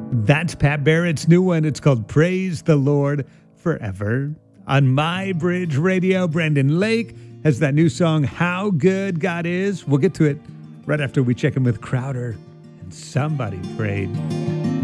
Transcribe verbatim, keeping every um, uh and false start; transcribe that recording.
That's Pat Barrett's new one. It's called Praise the Lord Forever. On My Bridge Radio, Brandon Lake has that new song, How Good God Is. We'll get to it right after we check in with Crowder and Somebody Prayed.